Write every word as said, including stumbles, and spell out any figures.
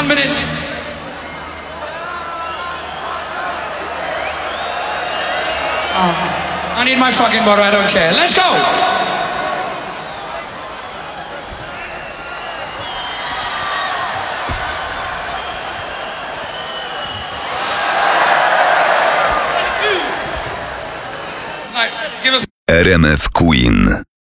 One minute. Oh, I need my fucking water, I don't care. Let's go! Like, give us R M F Queen.